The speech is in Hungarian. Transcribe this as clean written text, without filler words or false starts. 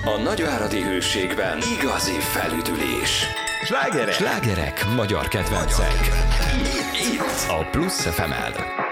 A Nagyváradi Hőségben igazi felüdülés. Slágerek, magyar kedvencek. Itt a Plusz FM-en.